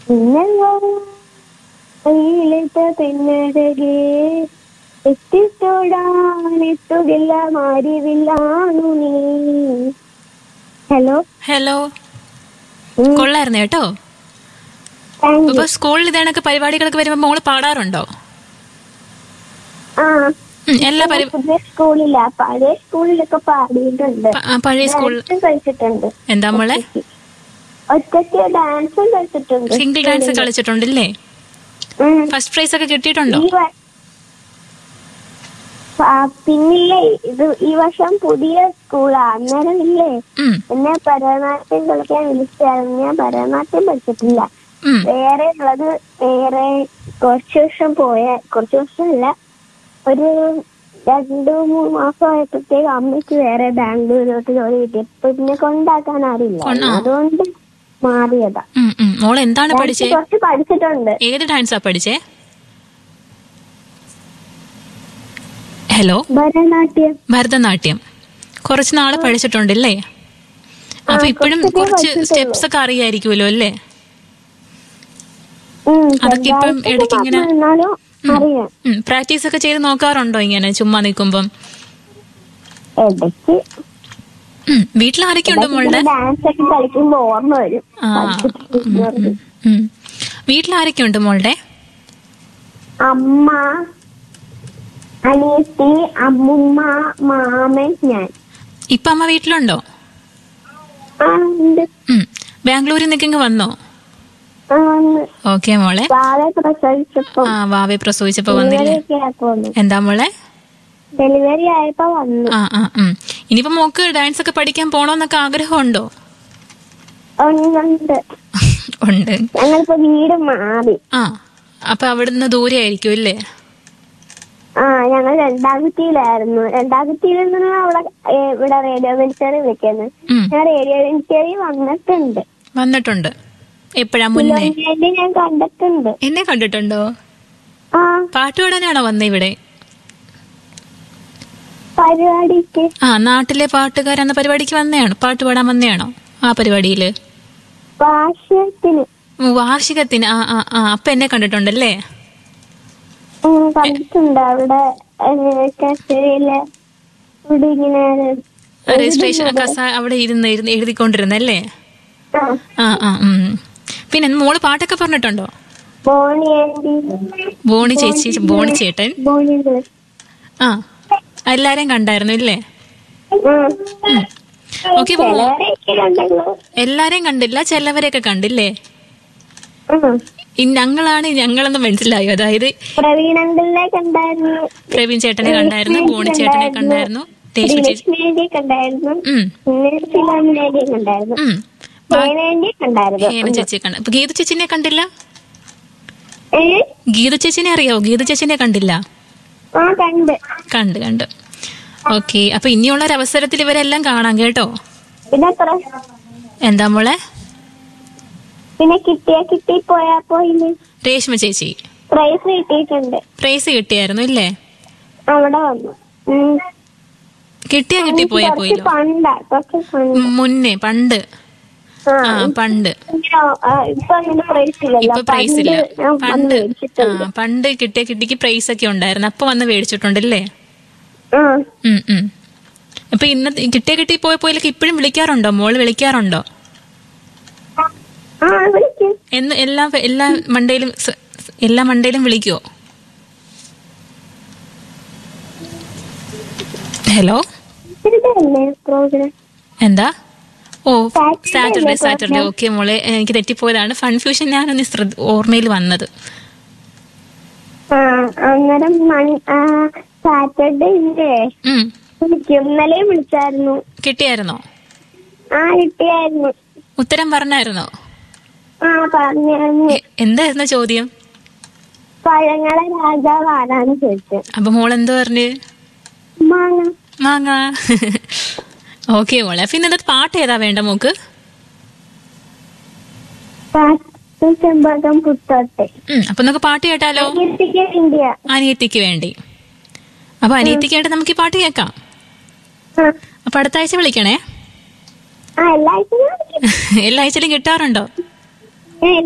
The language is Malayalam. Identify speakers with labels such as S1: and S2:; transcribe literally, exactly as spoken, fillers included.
S1: പെണ്ണഴകേ എത്തിത്തോടാനെത്തുകില്ല മാരിവില്ലാണു നീ. ഹലോ
S2: ഹലോ, കൊള്ളായിരുന്നു കേട്ടോ. അപ്പൊ സ്കൂളിൽ ഇതേണൊക്കെ പരിപാടികളൊക്കെ വരുമ്പോ മോള് പാടാറുണ്ടോ?
S1: ആ,
S2: എല്ലാ
S1: പുതിയ സ്കൂളില്ല, പഴയ സ്കൂളിലൊക്കെ പാടിയിട്ടുണ്ട്.
S2: പഴയ സ്കൂൾ
S1: കളിച്ചിട്ടുണ്ട്.
S2: എന്താ മോളെ?
S1: ഒറ്റയ്ക്ക് ഡാൻസും കളിച്ചിട്ടുണ്ട്.
S2: Single dance കളിച്ചിട്ടുണ്ടല്ലേ? ഫസ്റ്റ് പ്രൈസ് ഒക്കെ കിട്ടിയിട്ടുണ്ടോ?
S1: പിന്നില്ലേ, ഇത് ഈ വർഷം പുതിയ സ്കൂളാ, അന്നേരം ഇല്ലേ എന്നെ ഭരതനാട്യം കളിക്കാൻ വിളിച്ചായിരുന്നു. ഞാൻ ഭരതനാട്യം പഠിച്ചിട്ടില്ല. വേറെ ഉള്ളത് വേറെ കുറച്ച് വർഷം പോയ കുറച്ച് വർഷമല്ല ഒരു രണ്ടു മൂന്ന് മാസം ആയപ്പോഴത്തേക്ക് അമ്മയ്ക്ക് വേറെ ബാംഗ്ലൂരിലോട്ട് ജോലി കിട്ടി. ഇപ്പൊ പിന്നെ കൊണ്ടാക്കാൻ അറിയില്ല, അതുകൊണ്ട് മാറിയതാ.
S2: മോൾ എന്താണ് പഠിച്ചത്?
S1: കുറച്ച് പഠിച്ചിട്ടുണ്ട്.
S2: ഏത് ഡാൻസാ പഠിച്ചേ? ഹലോ,
S1: ഭരതനാട്യം.
S2: ഭരതനാട്യം കുറച്ച് നാള് പഠിച്ചിട്ടുണ്ടല്ലേ? അപ്പൊ ഇപ്പോഴും കുറച്ച് സ്റ്റെപ്സ് ഒക്കെ അറിയായിരിക്കുമല്ലോ അല്ലേ? അതൊക്കെ ഇപ്പം ഇടയ്ക്ക് ഇങ്ങനെ പ്രാക്ടീസ് ഒക്കെ ചെയ്ത് നോക്കാറുണ്ടോ ഇങ്ങനെ ചുമ്മാ നിൽക്കുമ്പം? വീട്ടിലാരൊക്കെ ഉണ്ട് മോളുടെ? വീട്ടിലാരൊക്കെ ഉണ്ട് മോളുടെ?
S1: അമ്മ, അനിയത്തി, അമ്മുമ്മ, മാമൻ, ഞാൻ.
S2: ഇപ്പൊ അമ്മ വീട്ടിലുണ്ടോ? ബാംഗ്ലൂരിൽ നിൽക്കെങ്ക് വന്നോ? ഓക്കെ മോളെ. ആ, വാവെ പ്രസവിച്ചപ്പോ വന്നില്ലേ? എന്താ മോളെ?
S1: ഡെലിവറി ആയപ്പോ വന്നു.
S2: ആ ആ ഇനിയിപ്പോ മോക്ക് ഡാൻസ് ഒക്കെ പഠിക്കാൻ പോണോന്നൊക്കെ ആഗ്രഹമുണ്ടോ?
S1: ഉണ്ട്.
S2: ഉണ്ട്.
S1: ഞങ്ങളിപ്പോ വീട് മാറി.
S2: ആ, അപ്പൊ അവിടുന്ന് ദൂരെ ആയിരിക്കും അല്ലേ?
S1: ആ, ഞങ്ങൾ രണ്ടാകുത്തിയിലായിരുന്നു. രണ്ടാകുത്തിയിൽ നിന്ന് അവിടെ ഇവിടെ റേഡിയോ മിനിസ്റ്ററി വിളിക്കുന്നത്. ഞാൻ റേഡിയോ മിനിസ്റ്ററി വന്നിട്ടുണ്ട്.
S2: വന്നിട്ടുണ്ട്. എപ്പോഴാ? മുന്നേ
S1: ഞാൻ കണ്ടിട്ടുണ്ട്.
S2: എന്നെ കണ്ടിട്ടുണ്ടോ?
S1: ആ.
S2: പാട്ട് പാടാനാണോ വന്നേ ഇവിടെ?
S1: പരിപാടിക്ക്.
S2: ആ, നാട്ടിലെ പാട്ടുകാരെന്ന പരിപാടിക്ക് വന്നയാണോ? പാട്ട് പാടാൻ വന്നയാണോ ആ പരിപാടിയില്?
S1: വാർഷികത്തിന്.
S2: വാർഷികത്തിന്. ആ ആ ആ അപ്പൊ എന്നെ കണ്ടിട്ടുണ്ടല്ലേ?
S1: കണ്ടിട്ടുണ്ട്. അവിടെ
S2: രജിസ്ട്രേഷൻ അവിടെ ഇരുന്ന് എഴുതിക്കൊണ്ടിരുന്നല്ലേ? ആ ആ പിന്നെ മോള് പാട്ടൊക്കെ പറഞ്ഞിട്ടുണ്ടോ? ബോണി ചേച്ചി, ബോണി ചേട്ടൻ. ആ, എല്ലാരെയും കണ്ടായിരുന്നു ഇല്ലേ? ഓക്കെ. എല്ലാരെയും കണ്ടില്ല, ചിലവരെയൊക്കെ കണ്ടില്ലേ? ഞങ്ങളാണ് ഞങ്ങളെന്ന് മനസ്സിലായോ? അതായത് പ്രവീൺ ചേട്ടനെ കണ്ടായിരുന്നു, ബോണി ചേട്ടനെ കണ്ടായിരുന്നു, രേഷ്മ ചേച്ചി കണ്ട. ഗീത ചേച്ചിനെ കണ്ടില്ല? ഗീത ചേച്ചിനെ അറിയാവോ? ഗീത ചേച്ചിനെ കണ്ടില്ല? കണ്ട് കണ്ട് ഓക്കെ. അപ്പൊ ഇനിയുള്ള ഒരു അവസരത്തിൽ ഇവരെല്ലാം കാണാം കേട്ടോ. എന്താ മോളെ?
S1: പിന്നെ കിട്ടിയ കിട്ടി പോയാ പോയില്ലേ?
S2: രേഷ്മ ചേച്ചി
S1: പ്രൈസ് കിട്ടിയിട്ടുണ്ട്.
S2: പ്രൈസ് കിട്ടിയായിരുന്നു ഇല്ലേ?
S1: അവിടെ വന്നു.
S2: കിട്ടിയാ കിട്ടി പോയാ പോയില്ലോ? മുന്നേ പണ്ട്. ആ, പണ്ട്. ഇപ്പൊ പ്രൈസ് ഇല്ല. പണ്ട് ആ പണ്ട് കിട്ടിയ കിട്ടിക്ക് പ്രൈസ് ഒക്കെ ഉണ്ടായിരുന്നു. അപ്പൊ വന്ന് മേടിച്ചിട്ടുണ്ടല്ലേ? അപ്പൊ ഇന്നത്തെ കിട്ടിയ കിട്ടി പോയ പോയിലൊക്കെ ഇപ്പഴും വിളിക്കാറുണ്ടോ? മോള് വിളിക്കാറുണ്ടോ? എന്ന് എല്ലാ എല്ലാ മണ്ടയിലും എല്ലാ മണ്ടയിലും വിളിക്കുവോ? ഹലോ, എന്താ? ഓ, സാറ്റർഡേ സാറ്റർഡേ ഓക്കെ മോളെ, എനിക്ക് തെറ്റിപ്പോയതാണ്. കൺഫ്യൂഷൻ ഞാനൊന്ന് ശ്രദ്ധ ഓർമ്മയിൽ വന്നത്. കിട്ടിയായിരുന്നോ?
S1: ആ, കിട്ടിയായിരുന്നു.
S2: ഉത്തരം പറഞ്ഞായിരുന്നോ?
S1: ആ, പറഞ്ഞായിരുന്നു.
S2: എന്തായിരുന്നു ചോദ്യം?
S1: പഴങ്ങളെ രാജാവ് ആരാന്ന് ചോദിച്ചത്.
S2: അപ്പൊ മോൾ എന്താ പറഞ്ഞു?
S1: മാങ്ങ.
S2: മാങ്ങ. ഓക്കെ മോളെ. പിന്നെ എന്താ പാട്ട് ഏതാ വേണ്ട മോക്ക്? അപ്പൊ നമുക്ക് പാട്ട് കേട്ടാലോ? അനിയത്തിക്ക് വേണ്ടി. അപ്പൊ അനിയത്തിക്കായിട്ട് നമുക്ക് ഈ പാട്ട് കേൾക്കാം. അപ്പൊ അടുത്ത ആഴ്ച വിളിക്കണേ. എല്ലാ ആഴ്ചയിലും കിട്ടാറുണ്ടോ?